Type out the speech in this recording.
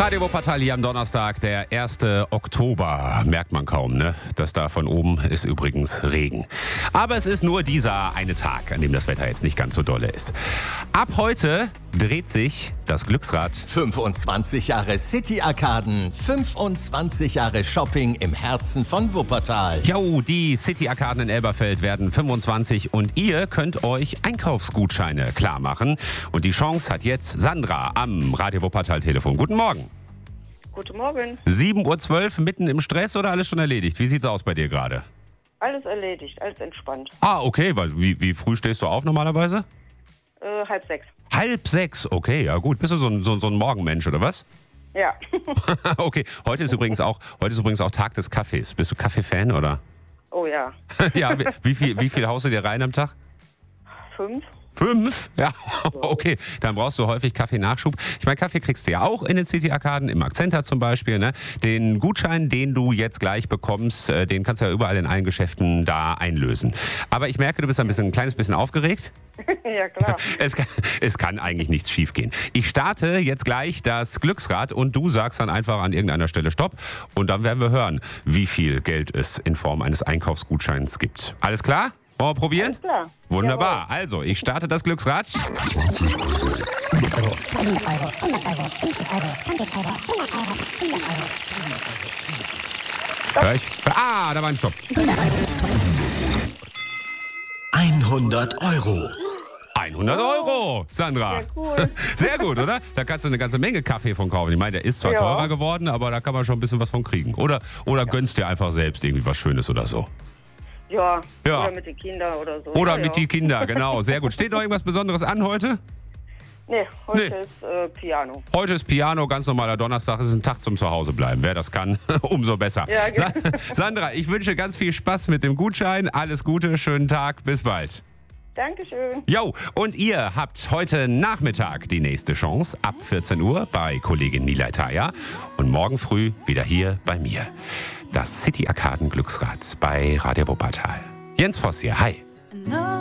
Radio Wuppertal hier am Donnerstag, der 1. Oktober. Merkt man kaum, ne? Das da von oben ist übrigens Regen. Aber es ist nur dieser eine Tag, an dem das Wetter jetzt nicht ganz so dolle ist. Ab heute dreht sich das Glücksrad. 25 Jahre City-Arkaden, 25 Jahre Shopping im Herzen von Wuppertal. Jo, die City-Arkaden in Elberfeld werden 25 und ihr könnt euch Einkaufsgutscheine klar machen. Und die Chance hat jetzt Sandra am Radio Wuppertal-Telefon. Guten Morgen. Guten Morgen. 7:12 Uhr, mitten im Stress oder alles schon erledigt? Wie sieht's aus bei dir gerade? Alles erledigt, alles entspannt. Ah, okay. Wie früh stehst du auf normalerweise? 5:30. 5:30, okay, ja gut. Bist du so ein Morgenmensch, oder was? Ja. Okay, heute ist übrigens auch Tag des Kaffees. Bist du Kaffee-Fan, oder? Oh ja. Ja, wie viel haust du dir rein am Tag? 5. 5? Ja, okay. Dann brauchst du häufig Kaffee-Nachschub. Ich meine, Kaffee kriegst du ja auch in den City-Arkaden, im Akzenta zum Beispiel. Ne? Den Gutschein, den du jetzt gleich bekommst, den kannst du ja überall in allen Geschäften da einlösen. Aber ich merke, du bist ein kleines bisschen aufgeregt. Ja, klar. Es kann eigentlich nichts schiefgehen. Ich starte jetzt gleich das Glücksrad und du sagst dann einfach an irgendeiner Stelle Stopp. Und dann werden wir hören, wie viel Geld es in Form eines Einkaufsgutscheins gibt. Alles klar? Wollen wir probieren? Alles klar. Wunderbar. Jawohl. Also, ich starte das Glücksrad. 20 Euro, 100 Euro, 100 Euro, 100 Euro, 50 Euro, 20 Euro, 100 Euro, 100 Euro. Hör ich? Ah, da war ein Stopp. 100 Euro. 100 Euro, Sandra. Sehr cool. Sehr gut, oder? Da kannst du eine ganze Menge Kaffee von kaufen. Ich meine, der ist zwar teurer geworden, aber da kann man schon ein bisschen was von kriegen. Oder gönnst dir einfach selbst irgendwie was Schönes oder so. Ja, Ja. oder mit den Kindern oder so. Oder ja, mit ja. die Kinder, genau. Sehr gut. Steht noch irgendwas Besonderes an heute? Nee, heute Nee. ist Piano. Heute ist Piano, ganz normaler Donnerstag. Es ist ein Tag zum Zuhausebleiben. Wer das kann, umso besser. Ja, genau. Sandra, ich wünsche ganz viel Spaß mit dem Gutschein. Alles Gute, schönen Tag, bis bald. Dankeschön. Jo, und ihr habt heute Nachmittag die nächste Chance ab 14 Uhr bei Kollegin Nilay Taya und morgen früh wieder hier bei mir. Das City Arkaden Glücksrad bei Radio Wuppertal. Jens Voss hier, hi.